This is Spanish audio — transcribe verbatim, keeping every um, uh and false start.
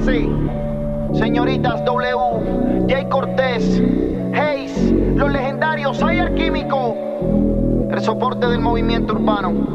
Mase, señoritas W, Jay Cortés, Hayes, los legendarios Ayer Químico, el soporte del movimiento urbano.